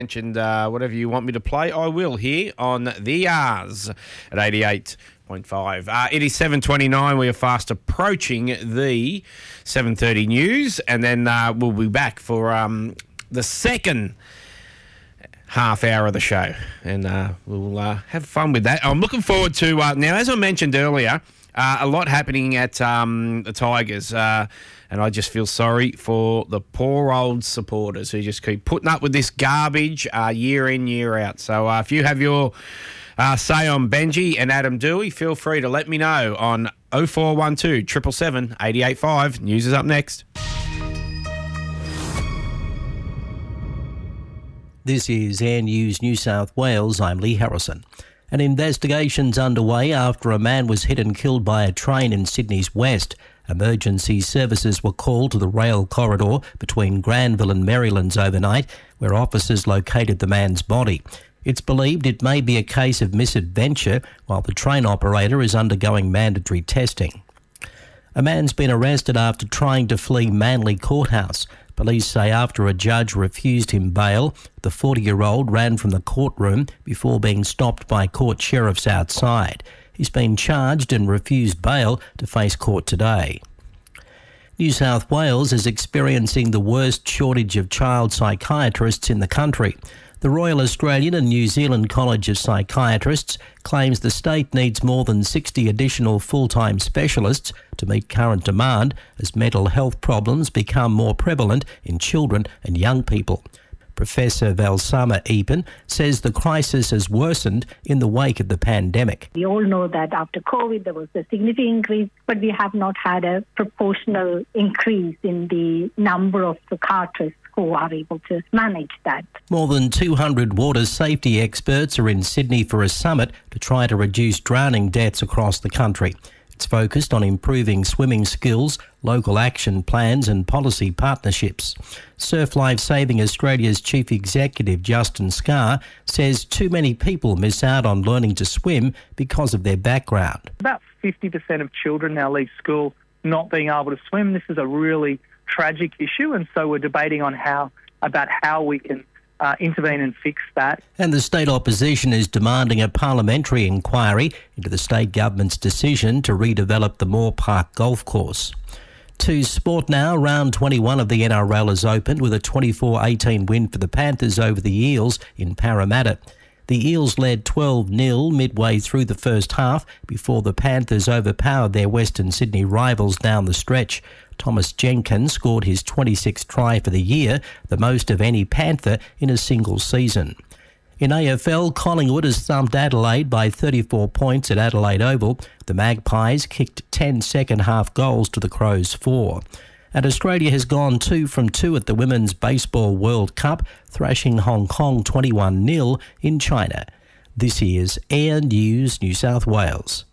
Mentioned whatever you want me to play, I will here on the R's at 88.5. It is 7:29. We are fast approaching the 7:30 news, and then we'll be back for the second half hour of the show, and we'll have fun with that. I'm looking forward to now, as I mentioned earlier, a lot happening at the Tigers. And I just feel sorry for the poor old supporters who just keep putting up with this garbage year in, year out. So if you have your say on Benji and Adam Dewey, feel free to let me know on 0412 777 885. News is up next. This is Air News New South Wales. I'm Lee Harrison. An investigation's underway after a man was hit and killed by a train in Sydney's west. Emergency services were called to the rail corridor between Granville and Marylands overnight, where officers located the man's body. It's believed it may be a case of misadventure, while the train operator is undergoing mandatory testing. A man's been arrested after trying to flee Manly Courthouse. Police say after a judge refused him bail, the 40-year-old ran from the courtroom before being stopped by court sheriffs outside. He's been charged and refused bail to face court today. New South Wales is experiencing the worst shortage of child psychiatrists in the country. The Royal Australian and New Zealand College of Psychiatrists claims the state needs more than 60 additional full-time specialists to meet current demand as mental health problems become more prevalent in children and young people. Professor Valsama Eapen says the crisis has worsened in the wake of the pandemic. We all know that after COVID there was a significant increase, but we have not had a proportional increase in the number of psychiatrists who are able to manage that. More than 200 water safety experts are in Sydney for a summit to try to reduce drowning deaths across the country. It's focused on improving swimming skills, local action plans and policy partnerships. Surf Life Saving Australia's Chief Executive Justin Scarr says too many people miss out on learning to swim because of their background. About 50% of children now leave school not being able to swim. This is a really tragic issue, and so we're debating on how we can intervene and fix that. And the state opposition is demanding a parliamentary inquiry into the state government's decision to redevelop the Moore Park golf course. To sport now, round 21 of the NRL has opened with a 24-18 win for the Panthers over the Eels in Parramatta. The Eels led 12-0 midway through the first half before the Panthers overpowered their Western Sydney rivals down the stretch. Thomas Jenkins scored his 26th try for the year, the most of any Panther in a single season. In AFL, Collingwood has thumped Adelaide by 34 points at Adelaide Oval. The Magpies kicked 10 second-half goals to the Crows' 4. And Australia has gone 2 from 2 at the Women's Baseball World Cup, thrashing Hong Kong 21-0 in China. This is Air News New South Wales.